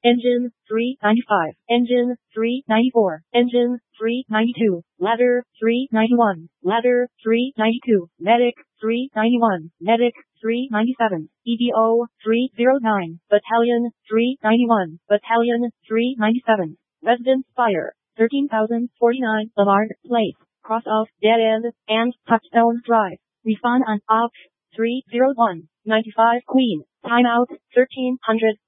Engine 395. Engine 394. Engine 392. Ladder 391. Ladder 392. Medic 391. Medic 397. EDO 309. Battalion 391. Battalion 397. Residence Fire 13,049. Lamar Place. Cross off Dead End and Touchstone Drive. Refund on OPS 301. 95 Queen. Timeout 1300.